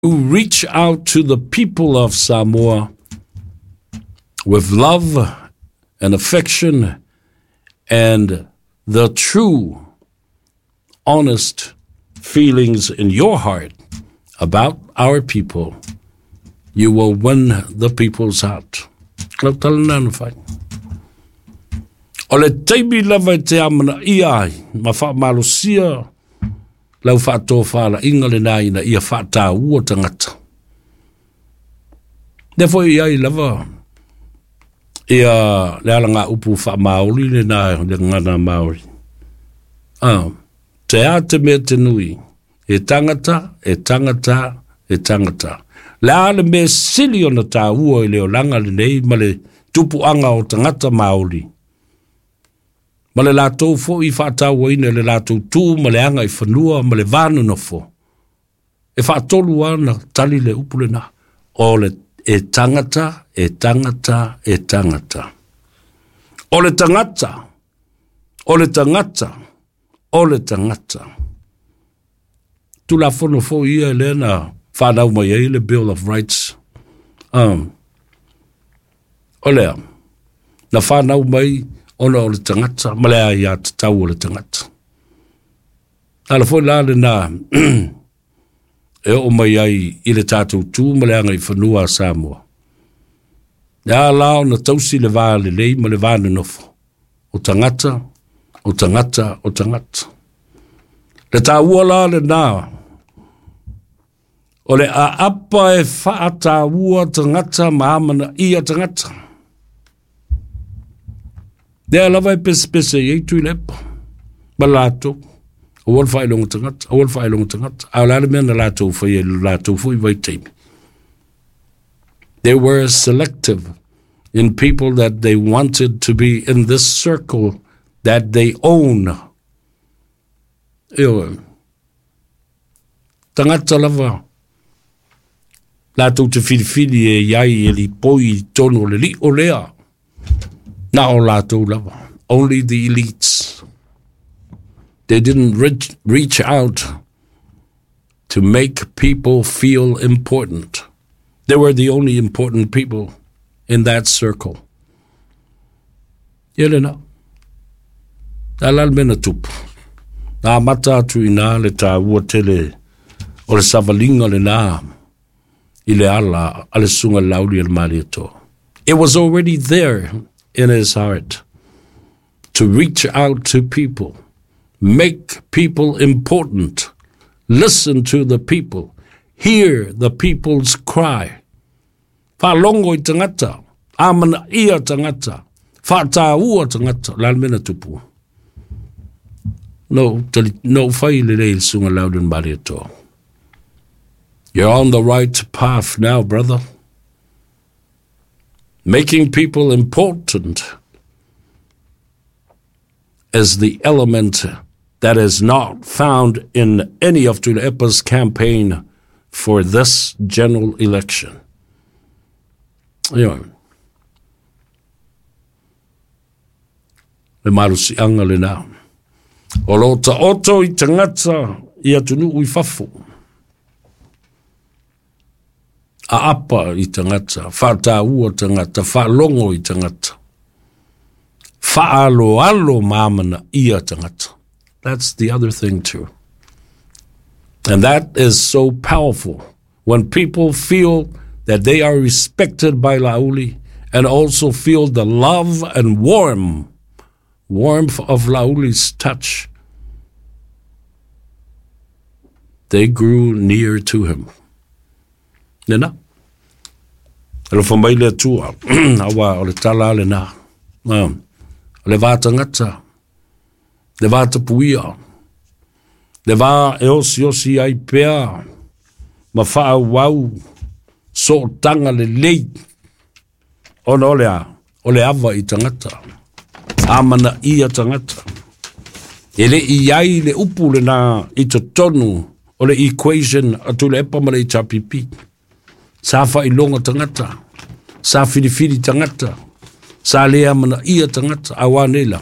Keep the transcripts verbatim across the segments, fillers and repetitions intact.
reach out to the people of Samoa with love and affection and the true, honest feelings in your heart about our people, you will win the people's heart. Lau talana na whai. O le teimi lava te amana ia ai, ma wha malusia, lau wha tō whala inga le nai na ia wha tā ua tangata. Nefo ia i lava, ia le ala ngā upu wha maori le nai le ngana maori. Ah, te a te mea te nui, e tangata, e tangata, e tangata. Le ale me sili ona tā ua i leo langa le nei, ma le tupu anga o tangata maori. Ma le lātou fo i whātau ina le lātou tū, ma le anga i whanua, ma le vānu na fo. E whātolu ana tali le upule na. O le e tangata, e tangata, e tangata. O le tangata, o le tangata, o le tangata. Tu la fono fo ia le na whanau mai e le Bill of Rights. Um, o lea, na whanau mai ona o le tangata, malea ia te tau o le tangata. Ala foi la le na, e o mai ai i le tātou tū, malea ngai whanua Samoa. Ia lao na tausi le vā le lei, ma le vā le nofo. O tangata, o tangata, o tangata. Le tā ua la le nā, o le a apa e wha tā ua tangata maamana ia tangata. Dea lava e pese pese i tu i lepa. Ma lato. O wal whai longa tangata. O wal whai longa tangata. A lale mea na lato whai e lato whai vai teimi. They were selective in people that they wanted to be in this circle that they own. Eo. Tangata lava. Lato te whiriwhiri e iai e li poi tono le li o lea. Na o lātou lava. Only the elites. They didn't reach, reach out to make people feel important. They were the only important people in that circle. Yelena. Alal mena tupu. Nā mata atu i nā le tā ua tele o le savalinga le nā i le ala ale sunga lauri al mariato. It was already there in his heart to reach out to people, make people important, listen to the people, hear the people's cry. Whalongo i tangata, amana ia tangata, whātāua tangata, lalmena tupu. No, no whai le rei sunga lauden mariato. You're on the right path now, brother. Making people important is the element that is not found in any of Tulepa's campaign for this general election. Anyway, le marusi anga le nā. O lo ta oto i tangata i atunu ui fafu. A apa i tangata, whata ua tangata, whalongo i tangata. Whaalo alo mamana ia tangata. That's the other thing too. And that is so powerful when people feel that they are respected by Lauli and also feel the love and warm, warmth of Lauli's touch. They grew near to him. Nena. Alo whamai le tua, awa o le tala le nā. Le vāta ngata, le vāta puia, le vā e osi osi ai pēa, ma wha wau, so tanga le lei, ona o le a, o le awa i tangata, amana ia tangata. E le i ai le upu le nā i to tonu, o le equation atu le epa ma le i tapipi. Sa wha i longa tangata, sa whiriwhiri tangata, sa lea mana ia tangata, awa nela.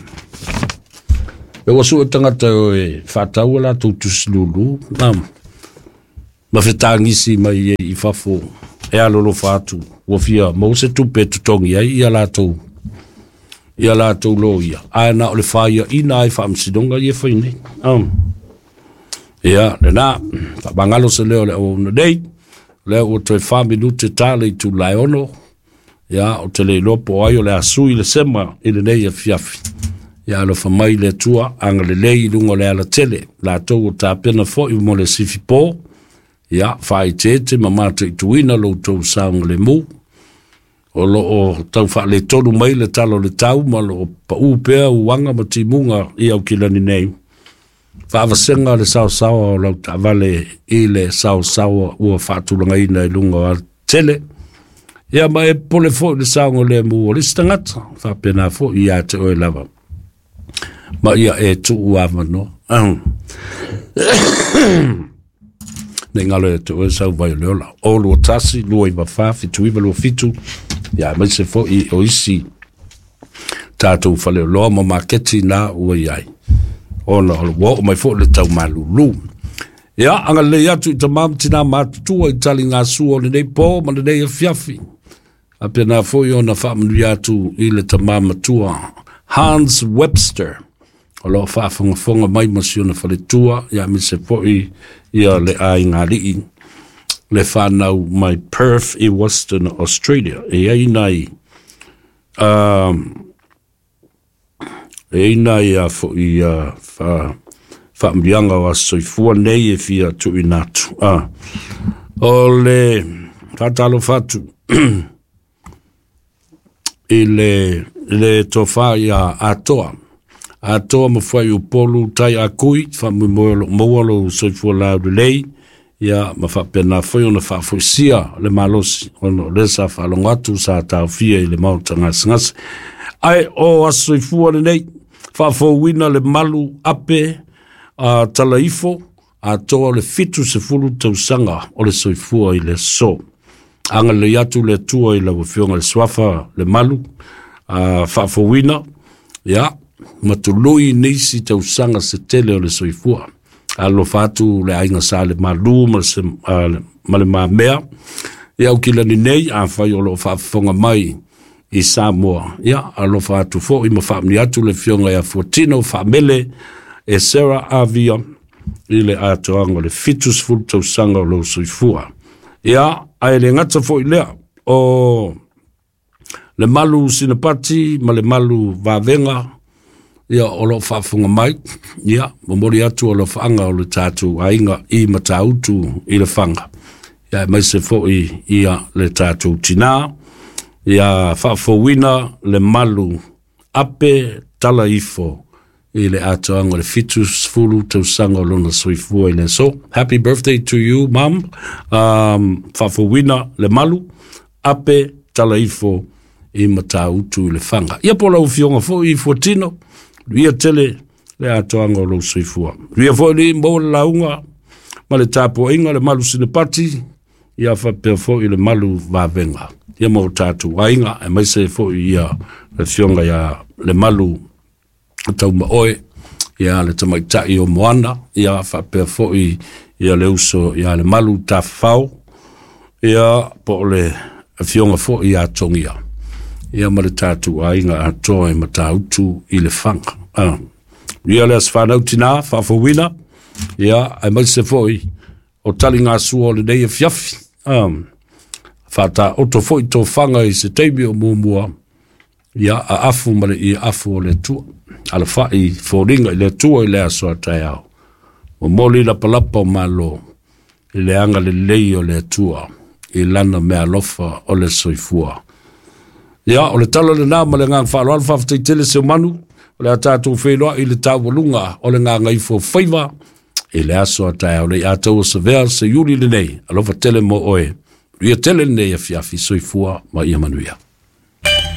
E wasu e tangata o e whātaua la tūtus lulu, nam. ma fetangisi mai i fafo e alolo fatu ua fia mo se tupe tutongi ai ia latou ia latou lo ia ana o le faia ina ai faamasinoga ia fainei um. ia lena faamagalo se leo le o na dei leo ua toe faminute tale i tulae ono ia o te leilopo ai o le asui le sema i lenei afiafi ia alofa mai le tua aga lelei i luga o le ala tele latou o tapena foʻi mo le sifipō ia faaitete ma mataʻituina loutou sauga lemu o loo tau faaletolu mai le talo le tau ma loo paʻū pea uaga ma timuga ia au kilani nei faavasega le saosaoa o lau taavale i le saosaoa ua faatulagaina i luga o ala tele ia ma e pole foʻi le sauga lemu o lesi tagata faapena foʻi iā te oe lava ma ia e tuu avanoa nei ngalo e te oe sau vai leola o lua tasi lua i mawha fituiva lua fitu ia mai se foʻi o isi tatou faleoloa ma maketi na ua iai ona o ua o mai foʻi le taumalulu ia aga lelei atu i tamam tinā matutua i taligasua o lenei po ma lenei afiafi apena foʻi ona faamanui atu i le tamamatua Hans Webster o loo faafogafoga mai ma siona faletua ia me se foʻi ia le aigalii le whanau mai Perth i Western Australia e ai nai um, e ai nai a foʻi a fa faambianga o asoifua nei e fia tuʻi natu ah. o le fatalo fatu i le le tofa ia atoa atoa ma fai upolu tai akui fa mo mo lo soifua la lei ia ma fa pena foi ona fa fosia le malosi ono le sa fa longatu sa ta fia le mautanga ngas ai o asoifua le nei fa fo wina le malu ape a talaifo atoa le fitu se fulu tausanga o le soifua i le so anga le yatu le tua i la wafionga le swafa le malu a fa fo wina ia matului nisi tausanga se tele o le soifua alo fatu le ainga sa le malu ma se ma le mamea ia ukila ni nei a fai o lo fafonga mai i Samoa ia alo fatu fo i ma famni atu le fionga ia Fortino famele e Sarah Avia i le atoanga le fitus full tausanga o lo soifua ia ai le ngata fo i lea o le malu sinapati ma le malu vavenga ia o lo fafunga mai ia momori atu o lo fanga o le tatu ainga i matautu i le fanga ia mai se fo i ia le tatu tina ia fafowina le malu ape talaifo i le atoanga le fitus fulu tausanga o lona soifua i le so happy birthday to you mom um, fafowina le malu ape talaifo i matautu i le fanga ia po lau fionga fo i Fortino Ria tele le atoanga o lo soifua. Ria fo li mo launga ma le tapo inga le malu sinapati ia fa pe fo i le malu vavenga. Ia mo tatu ainga e mai se fo ia le fionga ia le malu tau ma oe ia le tamaita i o moana ia fa pe fo i ia le uso ia le malu tafau ia po le fionga fo ia tongia. Ia ma le tatu ainga atoe ma tautu i le fanga. Ah. Ia le asfanau tina, fafawina. Ia, ai mai se foi, o tali ngā sua o le nei e fiafi. Um, fata oto foi tō fanga i se teimi o mumua. Ia, a afu ma le i afu o le tua. Ala fai, fōringa i le tua i le asoa tai au. O moli la palapa o malo, i le anga le lei o le tua. I lana mea lofa o le soifua. Ia, o le talo le nā ma le ngā whaalo alfa whaftai tele se manu, o le atātou wheloa i le tāwalunga o le ngā ngai fo whaiva, i le aso atai o le atou o se vea se yuri le nei, alofa tele mo oe, ria tele nei a fiafi soifua ma ia manuia.